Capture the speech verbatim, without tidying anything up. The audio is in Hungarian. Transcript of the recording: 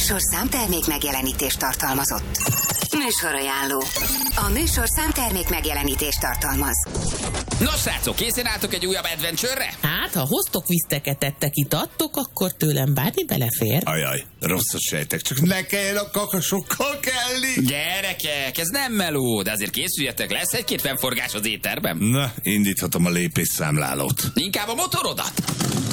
műsorszám termék megjelenítést tartalmazott. Műsorajánló. A műsorszám termék megjelenítést tartalmaz. Nos, srácok, készen álltok egy újabb adventure-re? Hát, ha hoztok viszteket, ettek, itattok, akkor tőlem bármi belefér. Ajaj, rosszat sejtek, csak ne kelljen a kakasokkal kelni. Gyerekek, ez nem meló, de azért készüljetek, lesz egy-két fennforgás az étterben. Na, indíthatom a lépésszámlálót. Inkább a motorodat.